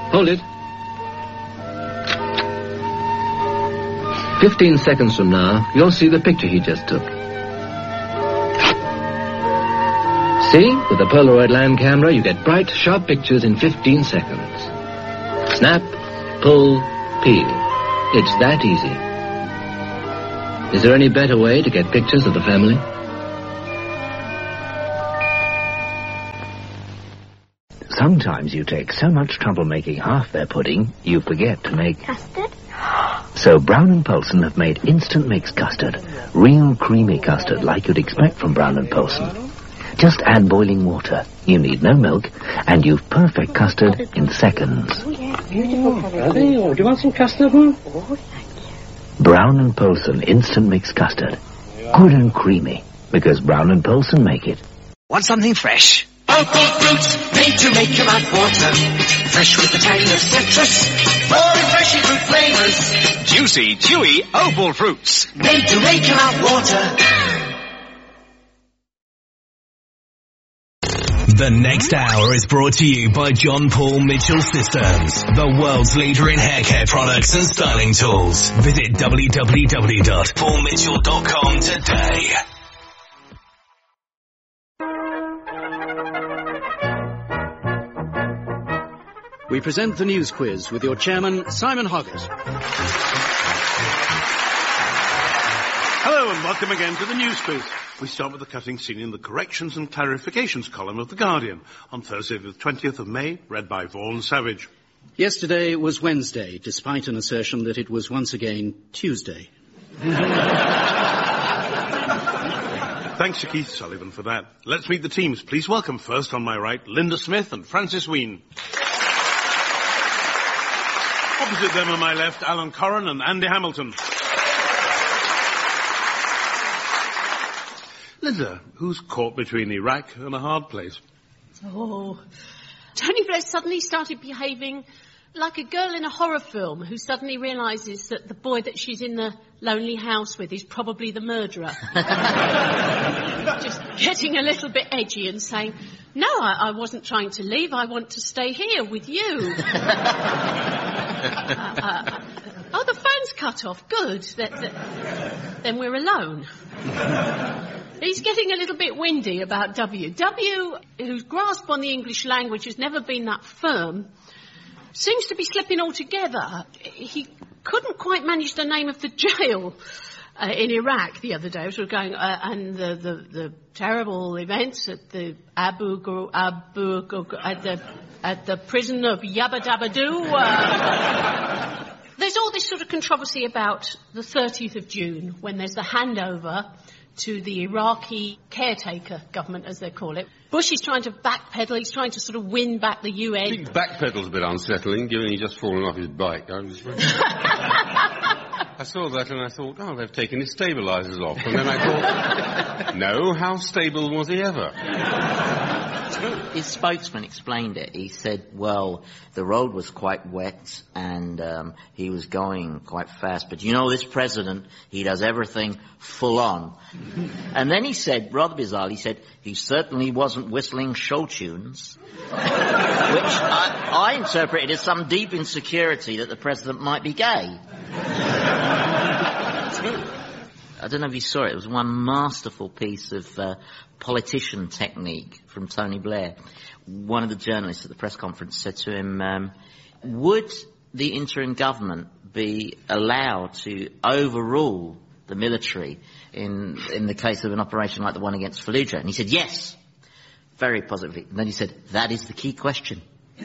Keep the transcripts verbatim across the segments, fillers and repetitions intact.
Hold it. Fifteen seconds from now, you'll see the picture he just took. See? With the Polaroid land camera, you get bright, sharp pictures in fifteen seconds. Snap, pull, peel. It's that easy. Is there any better way to get pictures of the family? Sometimes you take so much trouble making half their pudding, you forget to make... Custard? So Brown and Polson have made instant mix custard. Real creamy custard like you'd expect from Brown and Polson. Just add boiling water. You need no milk, and you've perfect custard in seconds. Oh, yeah, beautiful. Oh, do you want some custard, hmm? Oh, thank you. Brown and Polson instant mix custard. Good and creamy, because Brown and Polson make it. Want something fresh? Opal fruit, made to make your mouth water. Fresh with the tang of citrus, more refreshing fruit flavors. Juicy, chewy Opal fruits. Made to make your mouth water. The next hour is brought to you by John Paul Mitchell Systems, the world's leader in hair care products and styling tools. Visit w w w dot paul mitchell dot com today. We present the news quiz with your chairman, Simon Hoggett. Hello and welcome again to the news quiz. We start with the cutting scene in the corrections and clarifications column of The Guardian on Thursday the twentieth of May, read by Vaughan Savage. Yesterday was Wednesday, despite an assertion that it was once again Tuesday. Thanks to Keith Sullivan for that. Let's meet the teams. Please welcome first on my right, Linda Smith and Francis Wheen. Opposite them on my left, Alan Corran and Andy Hamilton. Linda, who's caught between Iraq and a hard place? Oh, Tony Blair suddenly started behaving like a girl in a horror film who suddenly realises that the boy that she's in the lonely house with is probably the murderer. Just getting a little bit edgy and saying, no, I, I wasn't trying to leave, I want to stay here with you. uh, uh, oh, the phone's cut off, good. That, that, then we're alone. He's getting a little bit windy about W. W, whose grasp on the English language has never been that firm, seems to be slipping altogether. He couldn't quite manage the name of the jail uh, in Iraq the other day. Sort of going, uh, and the, the, the terrible events at the Abu, Ghur- Abu Ghur- at the at the prison of Yabba Dabba Doo. Uh, there's all this sort of controversy about the thirtieth of June, when there's the handover to the Iraqi caretaker government, as they call it. Bush is trying to backpedal, he's trying to sort of win back the U N. I think backpedal's a bit unsettling, given he's just fallen off his bike. I, was... I saw that and I thought, oh, they've taken his stabilisers off. And then I thought, no, how stable was he ever? His spokesman explained it. He said, well, the road was quite wet and um, he was going quite fast. But you know, this president, he does everything full on. And then he said, rather bizarrely, he said, he certainly wasn't whistling show tunes, which I, I interpreted as some deep insecurity that the president might be gay. I don't know if you saw it. It was one masterful piece of uh, politician technique from Tony Blair. One of the journalists at the press conference said to him, um, would the interim government be allowed to overrule the military in in the case of an operation like the one against Fallujah? And he said, yes, very positively. And then he said, that is the key question.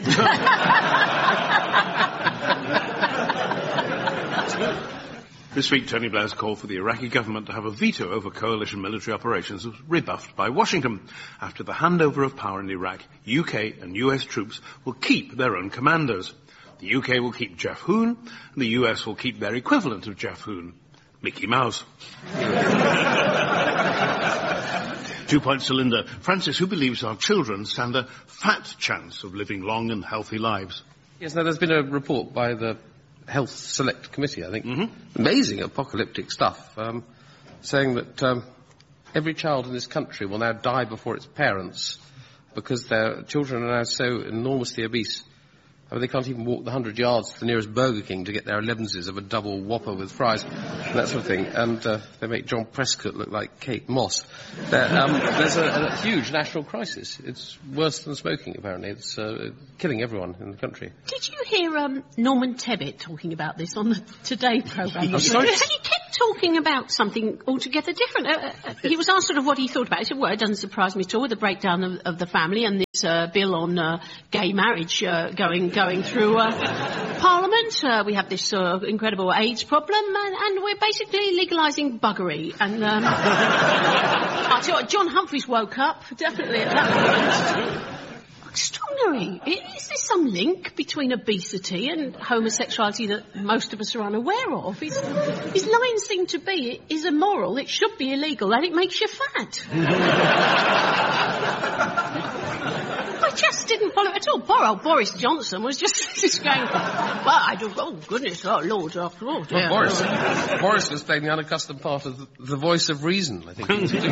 This week, Tony Blair's call for the Iraqi government to have a veto over coalition military operations was rebuffed by Washington. After the handover of power in Iraq, U K and U S troops will keep their own commanders. The U K will keep Jeff Hoon, and the U S will keep their equivalent of Jeff Hoon, Mickey Mouse. Two points to Linda. Francis, who believes our children stand a fat chance of living long and healthy lives? Yes, now there's been a report by the Health Select Committee, I think. Mm-hmm. Amazing apocalyptic stuff, um, saying that um, every child in this country will now die before its parents because their children are now so enormously obese I mean, they can't even walk the hundred yards to the nearest Burger King to get their elevenses of a double Whopper with fries, and that sort of thing. And uh, they make John Prescott look like Kate Moss. There, um, there's a, a huge national crisis. It's worse than smoking, apparently. It's uh, killing everyone in the country. Did you hear um, Norman Tebbit talking about this on the Today programme? I'm sorry? He kept talking about something altogether different. Uh, uh, he was asked sort of what he thought about it. He said, well, it doesn't surprise me at all with the breakdown of, of the family and this uh, bill on uh, gay marriage uh, going going through uh, Parliament. Uh, we have this uh, incredible AIDS problem, and, and we're basically legalising buggery. And um, I tell you what, John Humphreys woke up, definitely at that point. Extraordinary. Is there some link between obesity and homosexuality that most of us are unaware of? His, his lines seem to be, it is immoral, it should be illegal, and it makes you fat. I just didn't follow it at all. Poor old Boris Johnson was just, just going, well, I do, oh, goodness, oh, Lord, after all. Well, Boris, Boris was playing the unaccustomed part of the, the voice of reason, I think.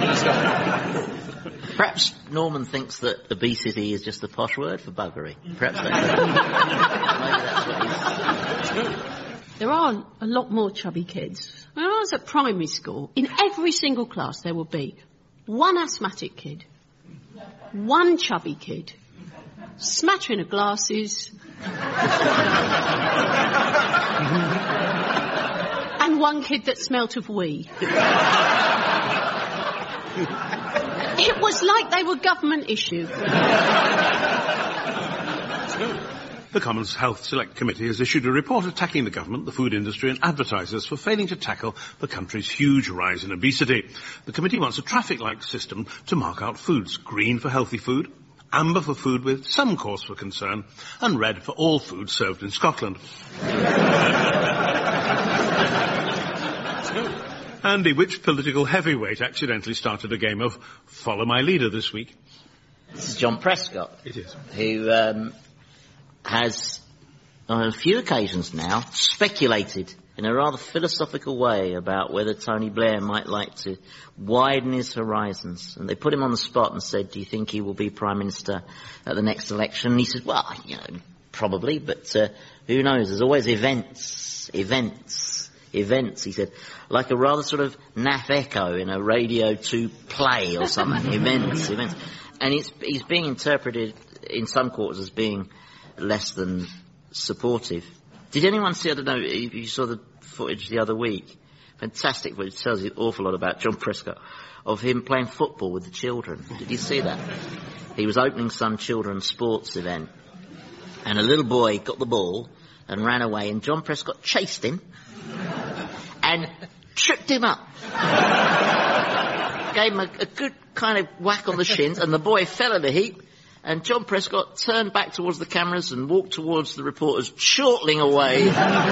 Perhaps Norman thinks that obesity is just a posh word for buggery. Perhaps that's, maybe that's what he's... There are a lot more chubby kids. When I was at primary school, in every single class there would be one asthmatic kid, one chubby kid, smattering of glasses, and one kid that smelt of wee. It was like they were government issue. The Commons Health Select Committee has issued a report attacking the government, the food industry and advertisers for failing to tackle the country's huge rise in obesity. The committee wants a traffic-like system to mark out foods: green for healthy food, amber for food with some cause for concern, and red for all food served in Scotland. Andy, which political heavyweight accidentally started a game of Follow My Leader this week? This is John Prescott. It is. Who um, has, on a few occasions now, speculated in a rather philosophical way about whether Tony Blair might like to widen his horizons. And they put him on the spot and said, do you think he will be Prime Minister at the next election? And he said, well, you know, probably, but uh, who knows? There's always events, events, events, he said. Like a rather sort of naff echo in a Radio two play or something. events, events. And it's, he's being interpreted in some quarters as being less than supportive. Did anyone see, I don't know, if you saw the footage the other week, fantastic footage, tells you an awful lot about John Prescott, of him playing football with the children. Did you see that? He was opening some children's sports event, and a little boy got the ball and ran away, and John Prescott chased him and tripped him up. Gave him a, a good kind of whack on the shins, and the boy fell in a heap, and John Prescott turned back towards the cameras and walked towards the reporters, chortling away.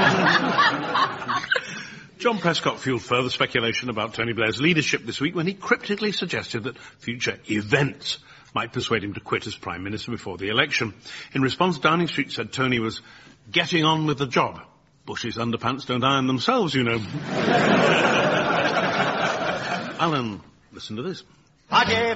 John Prescott fueled further speculation about Tony Blair's leadership this week when he cryptically suggested that future events might persuade him to quit as Prime Minister before the election. In response, Downing Street said Tony was getting on with the job. Bush's underpants don't iron themselves, you know. Alan, listen to this. I gave